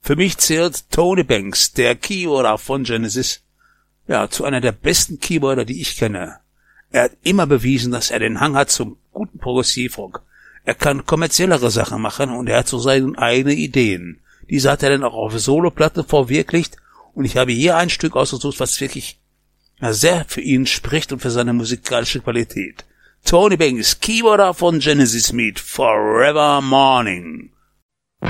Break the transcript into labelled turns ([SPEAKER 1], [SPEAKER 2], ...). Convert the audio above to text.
[SPEAKER 1] Für mich zählt Tony Banks, der Keyboarder von Genesis, ja, zu einer der besten Keyboarder, die ich kenne. Er hat immer bewiesen, dass er den Hang hat zum guten Progressivrock. Er kann kommerziellere Sachen machen und er hat so seine eigenen Ideen. Diese hat er dann auch auf Soloplatte verwirklicht und ich habe hier ein Stück ausgesucht, was wirklich sehr für ihn spricht und für seine musikalische Qualität. Tony Banks, Keyboarder von Genesis mit Forever Morning.